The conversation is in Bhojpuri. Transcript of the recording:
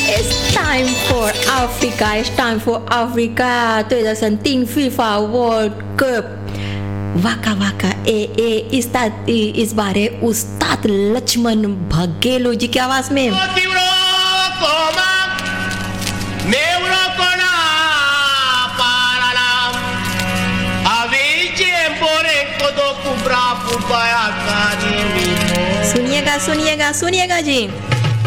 It's time for Africa. It's time for Africa 2010 FIFA World Cup. Waka waka इस बारे उस्ताद लक्ष्मण भगेलो जी की आवाज में सुनिएगा सुनिएगा सुनिएगा जी.